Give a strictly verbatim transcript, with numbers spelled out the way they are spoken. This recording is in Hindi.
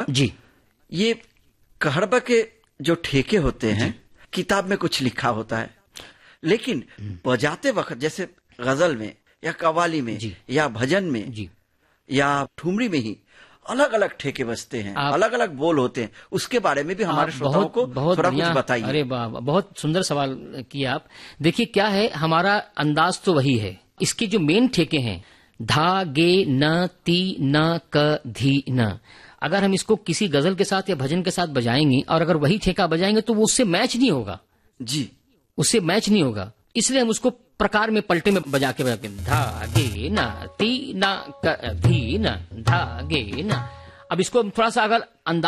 जी, ये कहड़बा के जो ठेके होते हैं किताब में कुछ लिखा होता है, लेकिन बजाते वक्त जैसे गजल में या कव्वाली में या भजन में जी, या ठुमरी में ही अलग अलग ठेके बजते हैं, अलग अलग बोल होते हैं। उसके बारे में भी हमारे श्रोताओं को थोड़ा कुछ बताइए। अरे वाह, बहुत सुंदर सवाल किया आप। देखिए क्या है, हमारा अंदाज तो वही है। इसके जो मेन ठेके हैं धा गे न ती न क धी न, अगर हम इसको किसी गजल के साथ या भजन के साथ बजाएंगे और अगर वही ठेका बजाएंगे तो वो उससे मैच नहीं होगा। जी, उससे मैच नहीं होगा, इसलिए हम उसको प्रकार में पलटे में बजा के बजा के धा गे न ती न क धी न धा गे न। अब इसको थोड़ा सा अगर अंदाज